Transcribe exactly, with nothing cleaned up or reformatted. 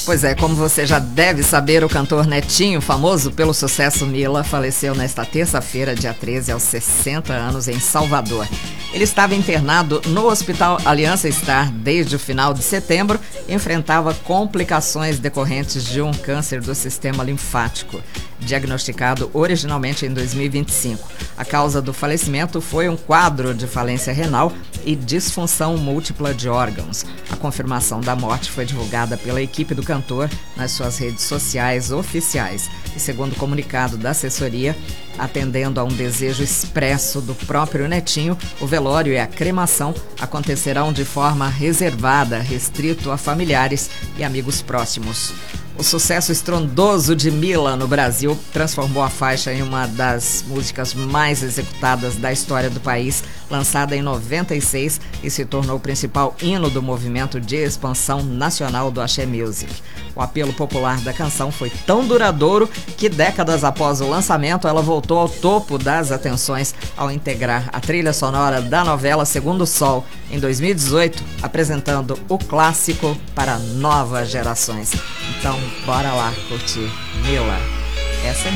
Pois é, como você já deve saber, o cantor Netinho, famoso pelo sucesso Mila, faleceu nesta terça-feira, dia treze, aos sessenta anos, em Salvador. Ele estava internado no Hospital Aliança Star desde o final de setembro e enfrentava complicações decorrentes de um câncer do sistema linfático, diagnosticado originalmente em dois mil e vinte e cinco. A causa do falecimento foi um quadro de falência renal e disfunção múltipla de órgãos. A confirmação da morte foi divulgada pela equipe do cantor nas suas redes sociais oficiais. E segundo o comunicado da assessoria, atendendo a um desejo expresso do próprio Netinho, o velório e a cremação acontecerão de forma reservada, restrito a familiares e amigos próximos. O sucesso estrondoso de Mila no Brasil transformou a faixa em uma das músicas mais executadas da história do país, lançada em noventa e seis, e se tornou o principal hino do movimento de expansão nacional do Axé Music. O apelo popular da canção foi tão duradouro que, décadas após o lançamento, ela voltou ao topo das atenções ao integrar a trilha sonora da novela Segundo o Sol, em dois mil e dezoito, apresentando o clássico para novas gerações. Então, bora lá curtir Mila. Essa é